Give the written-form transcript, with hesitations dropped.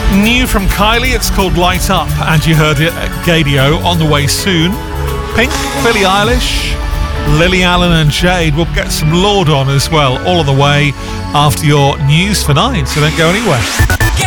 New from Kylie, it's called Light Up, and you heard it at Gadio. On the way soon, Pink, Billie Eilish, Lily Allen and Jade. We'll get some Lord on as well, all on the way after your news for 9, so don't go anywhere.